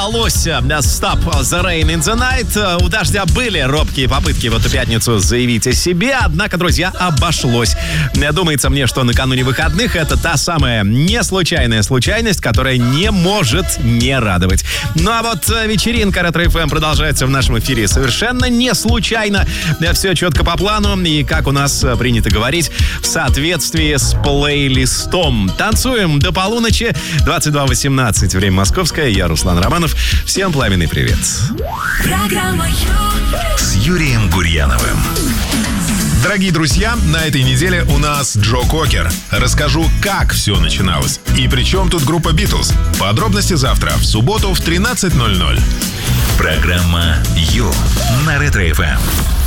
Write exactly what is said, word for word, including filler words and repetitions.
Удалось Stop the Rain in the Night. У Дождя были робкие попытки в эту пятницу заявить о себе, однако, друзья, обошлось. Думается мне, что накануне выходных это та самая не случайная случайность, которая не может не радовать. Ну а вот вечеринка Ретро-эф эм продолжается в нашем эфире совершенно не случайно. Все четко по плану и, как у нас принято говорить, в соответствии с плейлистом. Танцуем до полуночи, двадцать два восемнадцать, время московское. Я Руслан Романов. Всем пламенный привет. Программа с Юрием Гурьяновым. Дорогие друзья, на этой неделе у нас Джо Кокер. Расскажу, как все начиналось. И при чем тут группа Битлз. Подробности завтра, в субботу в тринадцать ноль ноль. Программа Ю на Ретро-эф эм.